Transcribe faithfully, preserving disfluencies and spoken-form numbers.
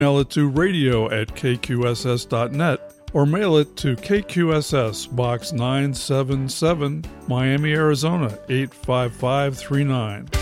Mail it to radio at k q s s dot net or mail it to K Q S S, Box nine seven seven, Miami, Arizona eight five five three nine.